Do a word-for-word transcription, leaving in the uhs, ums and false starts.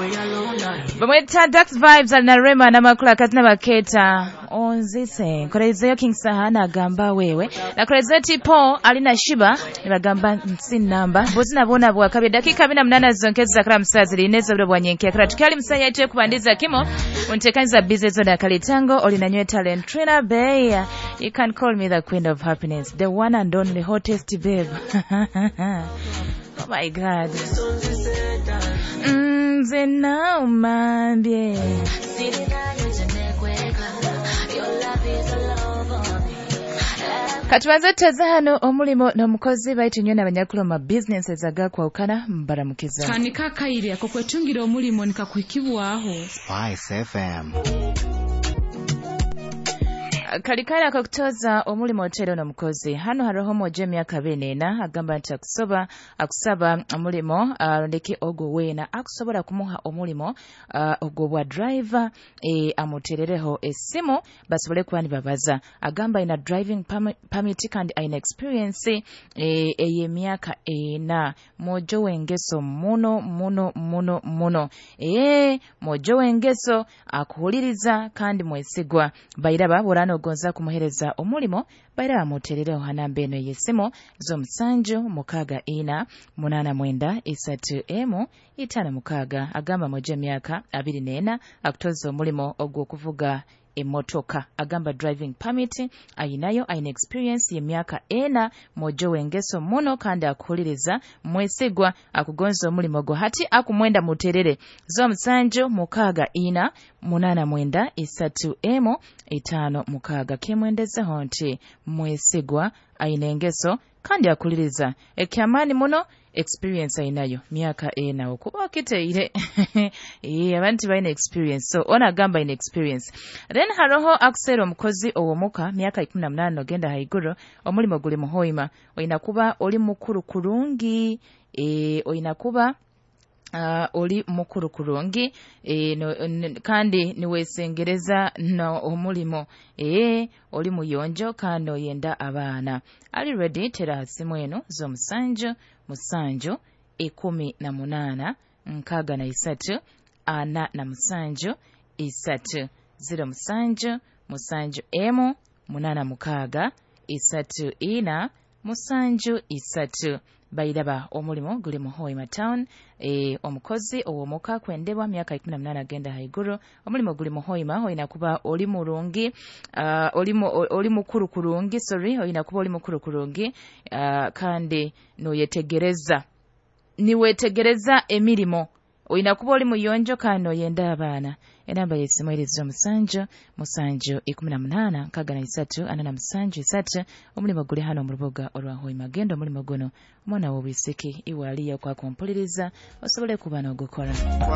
Bamweta Dax Vibes alina Rema n'amakula kazina baketa onzise kolezeyo King Sahana agamba wewe na kolezeyo Tipo alina Shiba nibagamba nsi namba bozina bona bwakabye dakika bina munana zonkeza kala musaziri nezo bwe bwanyenke kala tukali musaya yete kubandiza kimo untekanza business na kalitango olina nywe talent trainer bay. You can call me the queen of happiness, the one and only hottest babe. Oh my God. Nze naumambye katubanze tezano omulimo n'omukozi bayitu nyo n'abanyakulo ma businesses agakwawukana mbaramukiza kanika kayire ako kwetungira omulimo nikakwikibwaho Spice F M. kalikala akakutoza omulimo otero n'omukozi hano haroho moje myaka benena agamba nti akusoba akusaba omulimo alondeke uh, ogo wena akusobola kumuha omulimo uh, ogo bwa driver e, amuterereho esimu basobole kuba nibabaza agamba ina driving permit kandi ina experience e, eye myaka ena mojo wengeso muno muno muno muno e, mojo wengeso akuhuliriza kandi mwesigwa bayiraba burano gonza kumuhereza omulimo bayira amuterere ohanambe eno yesimo zo musanju mukaga ina munana mwenda isatu emu itana mukaga agamba moje myaka abiri nena akutoza omulimo ogwo kuvuga emotoka agamba driving permit ayinayo ayina experience y'emyaka ena mojo wengeso muno kandi akuhuliriza mwesigwa akugonza omulimo go hati akumwenda muterere zo musanju mukaga ina munana mwenda isatu emu itano mukaga kemwendezeho nti mwesigwa ayina engeso kandi akuliriza ekyamani muno experience ayinayo myaka ena okuba kiteire eh abantu bayina experience so ona gamba in experience then haroho akusero omukozi owomuka myaka ikumi na munana ogenda haiguru omulimo guli muhoima oyina kuba oli mukuru kurungi eh oyina kuba Uh, oli mukuru kurungi e, no, n, kandi niwesengereza no omulimo e, oli muyonjo kandi oyenda abaana ali ready tera simu eno zo musanju musanju ekumi na munana nkaga na isatu ana na musanju isatu zero musanju musanju emu munana mukaga isatu ina musanju isatu bayiraba omulimo guli mu Hoima Town e omukozi owomuka kwendebwa myaka ikumi na munana agenda haiguru omulimo guli mu Hoima oyina kuba oli mulungi uh, oli oli mukuru kurungi sorry oyina kuba oli mukuru kurungi uh, kandi no yetegereza niwetegereza emirimo oyina kuba oli muyonjo kandi oyenda abaana enamba yesimu erizo musanju musanju ikumi na munana kaga na isatu ana na musanju isatu omulimo guli hano mu rubuga olwa Hoima gendo omulimo guno omwana w'obwisiki iwaliyo kwa kumpuliriza osobole kuba n'ogukola.